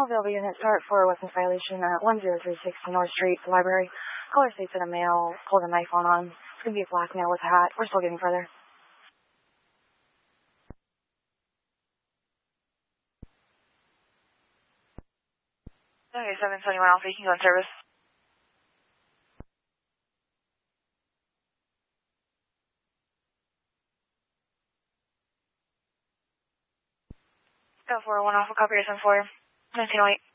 available unit, start for weapons violation at 1036 North Street, the library. Caller states that a male pulled a knife on. It's going to be a black male with a hat. We're still getting further. Okay, 721 Alpha, you can go in service. Go for 1 Alpha, copy your 7-4, 1908.